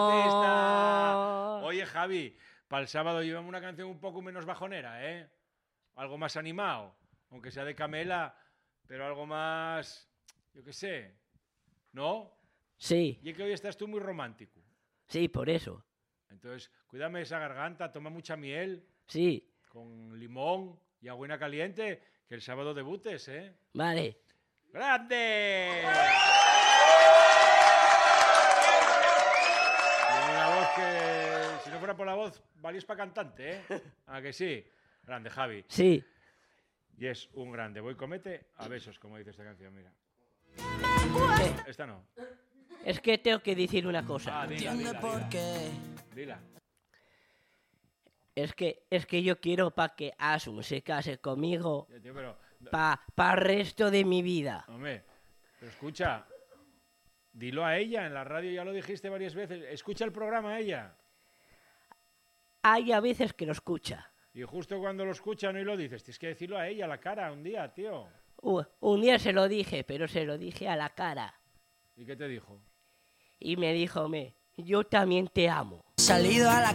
Artista. Oye, Javi, para el sábado llevamos una canción un poco menos bajonera, ¿eh? Algo más animado, aunque sea de Camela, pero algo más, yo qué sé, ¿no? Sí, Y es que hoy estás tú muy romántico. sí, por eso. Entonces, cuídame esa garganta, toma mucha miel Sí, con limón y agüita caliente, que el sábado debutes, ¿eh? vale. ¡Grande! Tiene una voz que, si no fuera por la voz, valías para cantante, ¿eh? ¿A que sí? Grande, Javi. Sí. Y es un grande. Voy comete a besos, como dice esta canción, mira. Esta no. Es que tengo que decir una cosa. Ah, dila. Es que yo quiero para que Asun se case conmigo Ya, tío, pero, para el resto de mi vida. hombre, pero escucha, dilo a ella, en la radio ya lo dijiste varias veces. Escucha el programa a ella. Hay a veces que lo escucha. Y justo cuando lo escucha no y lo dices, tienes que decirlo a ella a la cara un día, tío. Un día se lo dije, pero se lo dije a la cara. ¿Y qué te dijo? Y me dijo, yo también te amo. Salido a la